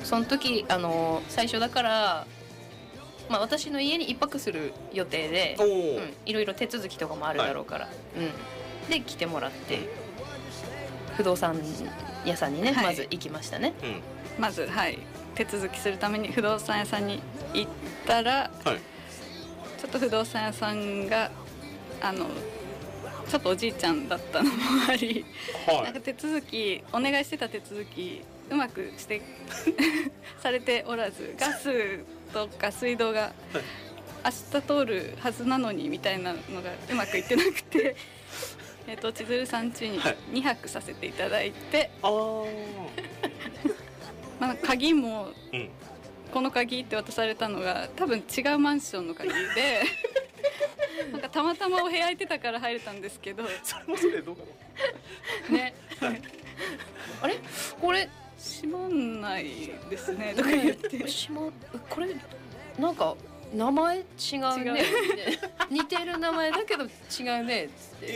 その時最初だから、まあ、私の家に一泊する予定で、いろいろ手続きとかもあるだろうから、で来てもらって、不動産屋さんにね、まず行きましたね。 まず手続きするために不動産屋さんに行ったら、ちょっと不動産屋さんがちょっとおじいちゃんだったのもあり、なんか手続きお願いしてた手続きうまくしてされておらず、ガスとか水道が明日通るはずなのにみたいなのがうまくいってなくて千鶴さん家に2泊させていただいて、まあ鍵も、この鍵って渡されたのが多分違うマンションの鍵でなんかたまたまお部屋空いてたから入れたんですけど、 それもそれどうかなねあれこれ閉まんないですねとか言ってこれなんか名前違うね似てる名前だけど違うねっつって、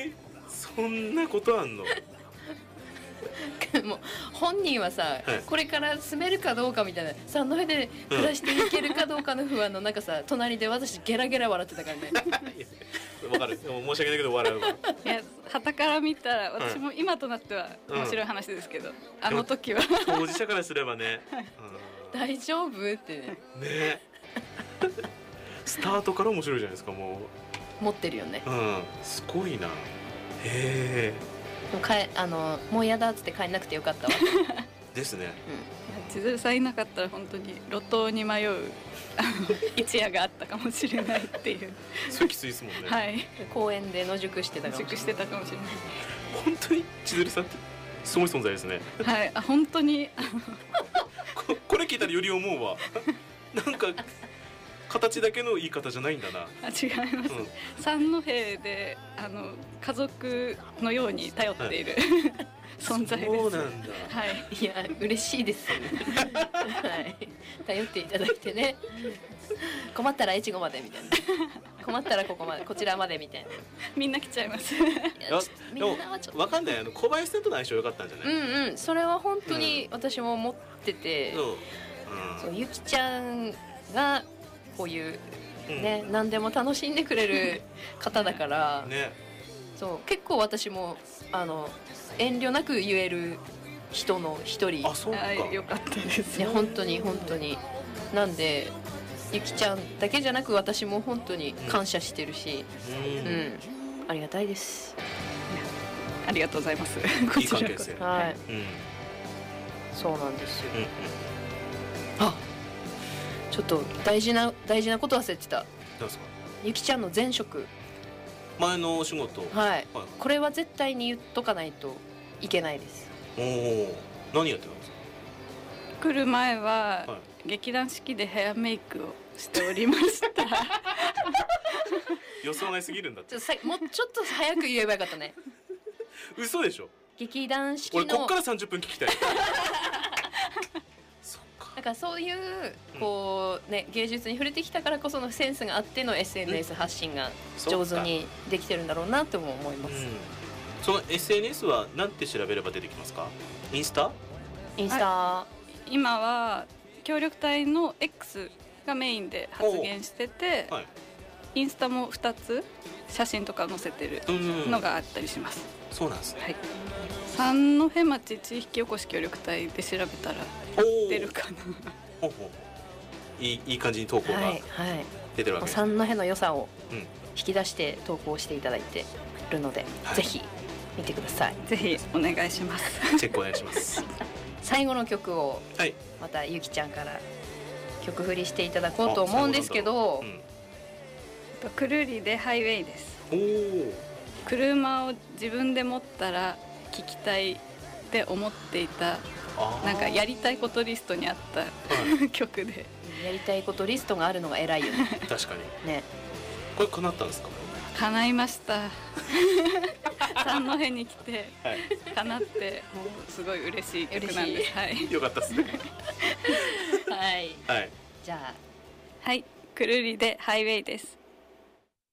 そんなことあんのもう本人はさ、これから住めるかどうかみたいな、三戸で暮らしていけるかどうかの不安の中さ、隣で私ゲラゲラ笑ってたからねわかる、申し訳ないけど笑うわ。いや、傍から見たら私も今となっては面白い話ですけど、あの時は当事者からすればね、 大丈夫ってねスタートから面白いじゃないですか。もう持ってるよね。 すごいな。へえ。 もう嫌だっつって帰んなくてよかったわですね。 千鶴さんいなかったら本当に路頭に迷う一夜があったかもしれないっていう。 それきついですもんね。 公園で野宿してたかもしれない。 野宿してたかもしれない。 本当に千鶴さんってすごい存在ですね。 本当にこれ聞いたらより思うわなんか形だけの言い方じゃないんだな。 違います、三戸で家族のように頼っている存在です。 そうなんだ。 いや嬉しいです頼っていただいてね。困ったら越後までみたいな、困ったらこちらまでみたいな。 みんな来ちゃいますみんなはちょっと分かんない。小林さんとの相性良かったんじゃない？ それは本当に私も思ってて、ゆきちゃんがこういうね、何でも楽しんでくれる方だから、そう結構私も遠慮なく言える人の一人。 そうか。 よかったですね、本当に本当に。なんでゆきちゃんだけじゃなく私も本当に感謝してるし、ありがたいです。 ありがとうございます。 いい関係性。 そうなんですよ。ちょっと大事なこと忘れてた。 何ですか？ ゆきちゃんの前職、 前のお仕事。 これは絶対に言っとかないといけないです。 何やってたんですか？ 来る前は、劇団四季でヘアメイクをしておりました予想外すぎるんだって。 もうちょっと早く言えばよかったね嘘でしょ。 劇団四季の俺こっから30分聞きたいだからそういうこうね、芸術に触れてきたからこそのセンスがあっての SNS 発信が上手にできてるんだろうなとも思います。 その SNS は何て調べれば出てきますか？インスタ？ 今は協力隊の X がメインで発言してて、インスタも2つ写真とか載せてるのがあったりします。 そうなんですね。 三戸町地域おこし協力隊で調べたら出るかな。 いい感じに投稿が出てるわけです。 三戸の良さを引き出して投稿していただいてるので、ぜひ見てください。 ぜひお願いしますチェックお願いします最後の曲をまたゆきちゃんから曲振りしていただこうと思うんですけど、 くるりでハイウェイです。車を自分で持ったら聴きたいって思っていた、なんかやりたいことリストにあった曲で。 やりたいことリストがあるのが偉いよね確かにね。 これ叶ったんですか？ 叶いました三戸に来て叶って、もうすごい嬉しい曲なんです。 よかったですねじゃあくるりでハイウェイです。